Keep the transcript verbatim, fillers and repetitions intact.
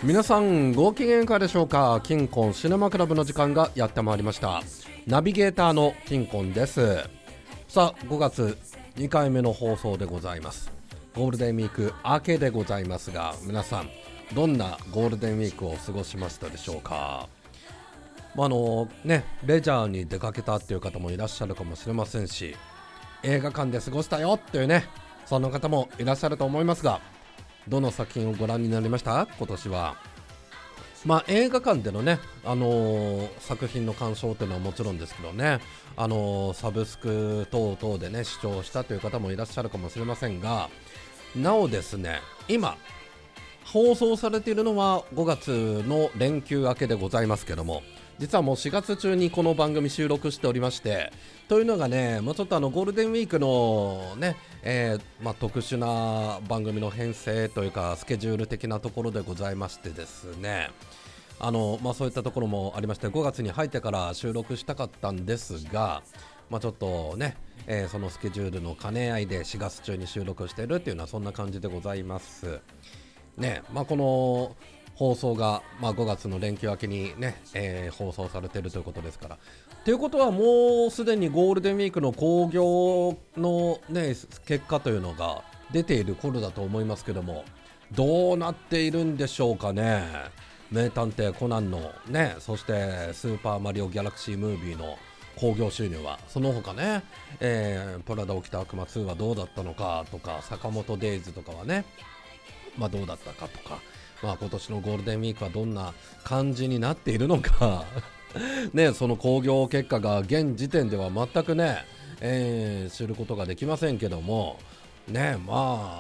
皆さんご機嫌いかがでしょうか。キンコンシネマクラブの時間がやってまいりました。ナビゲーターのキンコンです。さあごがつにかいめの放送でございます。ゴールデンウィーク明けでございますが、皆さんどんなゴールデンウィークを過ごしましたでしょうか。まあ、あのねレジャーに出かけたっていう方もいらっしゃるかもしれませんし、映画館で過ごしたよっていうね、そんな方もいらっしゃると思いますが、どの作品をご覧になりました今年は。まあ映画館でのね、あのー、作品の鑑賞というのはもちろんですけどね、あのー、サブスク等々でね視聴したという方もいらっしゃるかもしれませんが、なおですね、今放送されているのはごがつの連休明けでございますけども、実はもうしがつ中にこの番組収録しておりまして、というのがね、もうちょっとあのゴールデンウィークのね、えーまあ、特殊な番組の編成というかスケジュール的なところでございましてですね、あの、まあ、そういったところもありまして、ごがつに入ってから収録したかったんですが、まあ、ちょっとね、えーそのスケジュールの兼ね合いでしがつ中に収録しているっていうのはそんな感じでございますね。まあ、この放送が、まあ、ごがつの連休明けにね、えー放送されているということですから、ということはもうすでにゴールデンウィークの興行の、ね、結果というのが出ている頃だと思いますけども、どうなっているんでしょうかね。名探偵コナンのね、そしてスーパーマリオギャラクシームービーの興行収入は、その他ね、えー、プラダ起きた悪魔ツーはどうだったのかとか、坂本デイズとかはね、まあどうだったかとか、まあ今年のゴールデンウィークはどんな感じになっているのかね、その興行結果が現時点では全くね、えー知ることができませんけどもね、まあ